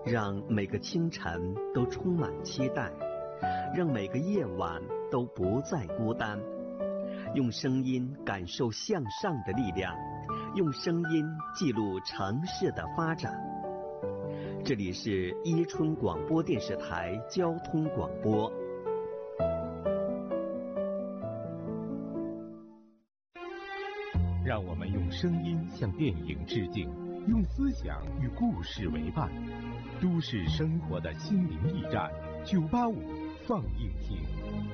让每个清晨都充满期待，让每个夜晚都不再孤单。用声音感受向上的力量，用声音记录城市的发展。这里是伊春广播电视台交通广播。 让我们用声音向电影致敬，用思想与故事为伴。都市生活的心灵驿站，985放映厅。